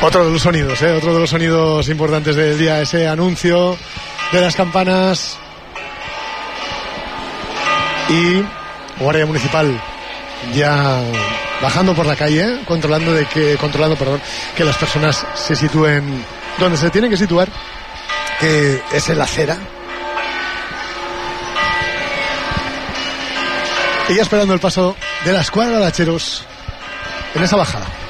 Otro de los sonidos importantes del día, ese anuncio de las campanas. Y Guardia Municipal ya bajando por la calle, controlando que las personas se sitúen donde se tienen que situar, que es en la acera. Y ya esperando el paso de la escuadra de hacheros en esa bajada.